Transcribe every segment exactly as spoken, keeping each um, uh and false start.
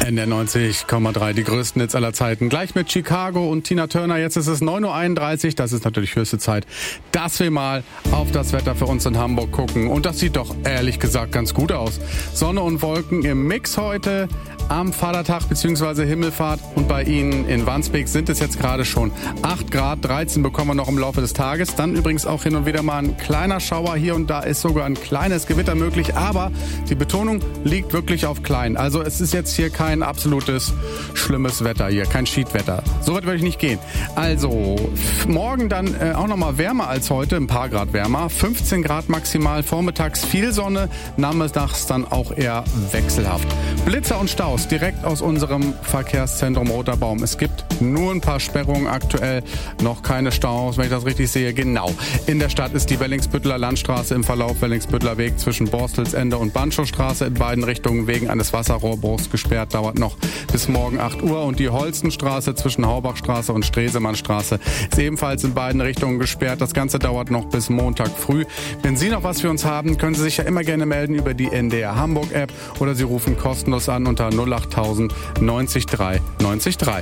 N D R neunzig Komma drei, die größten Hits aller Zeiten. Gleich mit Chicago und Tina Turner. Jetzt ist es neun Uhr einunddreißig. Das ist natürlich höchste Zeit, dass wir mal auf das Wetter für uns in Hamburg gucken. Und das sieht doch ehrlich gesagt ganz gut aus. Sonne und Wolken im Mix heute am Vatertag bzw. Himmelfahrt. Und bei Ihnen in Wandsbek sind es jetzt gerade schon acht Grad. dreizehn bekommen wir noch im Laufe des Tages. Dann übrigens auch hin und wieder mal ein kleiner Schauer. Hier und da ist sogar ein kleines Gewitter möglich. Aber die Betonung liegt wirklich auf klein. Also es ist jetzt hier kein absolutes schlimmes Wetter hier, kein Schiedwetter. So weit würde ich nicht gehen. Also morgen dann äh, auch nochmal wärmer als heute, ein paar Grad wärmer. fünfzehn Grad maximal, vormittags viel Sonne, nachmittags dann auch eher wechselhaft. Blitzer und Staus direkt aus unserem Verkehrszentrum Roter Baum. Es gibt nur ein paar Sperrungen aktuell, noch keine Staus, wenn ich das richtig sehe. Genau. In der Stadt ist die Wellingsbütteler Landstraße im Verlauf Wellingsbütteler Weg zwischen Borstelsende und Banschowstraße in beiden Richtungen wegen eines Wasserrohrbruchs gesperrt. Dauert noch bis morgen acht Uhr. Und die Holstenstraße zwischen Haubachstraße und Stresemannstraße ist ebenfalls in beiden Richtungen gesperrt. Das Ganze dauert noch bis Montag früh. Wenn Sie noch was für uns haben, können Sie sich ja immer gerne melden über die N D R Hamburg App oder Sie rufen kostenlos an unter null acht tausend neunzig drei neunzig drei.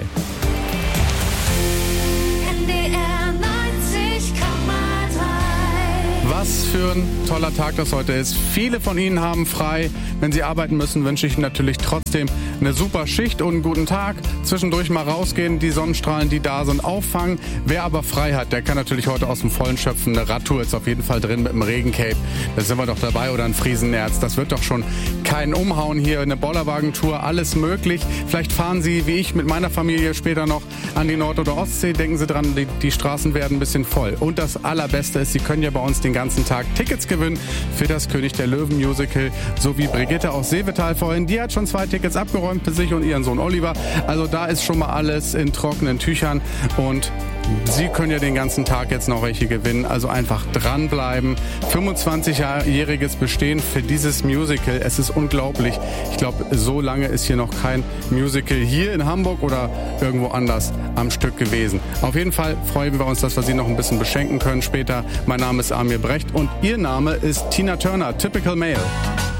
Was für ein toller Tag das heute ist. Viele von Ihnen haben frei. Wenn Sie arbeiten müssen, wünsche ich Ihnen natürlich trotzdem eine super Schicht und einen guten Tag. Zwischendurch mal rausgehen, die Sonnenstrahlen, die da sind, auffangen. Wer aber frei hat, der kann natürlich heute aus dem Vollen schöpfen. Eine Radtour ist auf jeden Fall drin mit einem Regencape. Da sind wir doch dabei. Oder ein Friesenerz. Das wird doch schon kein Umhauen hier. Eine Bollerwagentour, alles möglich. Vielleicht fahren Sie, wie ich, mit meiner Familie später noch an die Nord- oder Ostsee. Denken Sie dran, die, die Straßen werden ein bisschen voll. Und das Allerbeste ist, Sie können ja bei uns den ganzen Tag Tickets gewinnen für das König der Löwen Musical, so wie Brigitte aus Seevetal vorhin. Die hat schon zwei Tickets abgeräumt für sich und ihren Sohn Oliver. Also da ist schon mal alles in trockenen Tüchern und Sie können ja den ganzen Tag jetzt noch welche gewinnen, also einfach dranbleiben. fünfundzwanzigjähriges Bestehen für dieses Musical, es ist unglaublich. Ich glaube, so lange ist hier noch kein Musical hier in Hamburg oder irgendwo anders am Stück gewesen. Auf jeden Fall freuen wir uns, dass wir Sie noch ein bisschen beschenken können später. Mein Name ist Amir Brecht und Ihr Name ist Tina Turner, Typical Male.